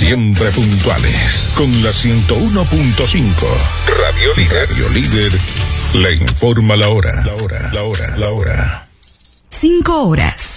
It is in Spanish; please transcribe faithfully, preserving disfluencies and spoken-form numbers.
Siempre puntuales. Con la ciento uno punto cinco. Radio Líder. Radio Líder le informa la hora. La hora, la hora, la hora. Cinco horas.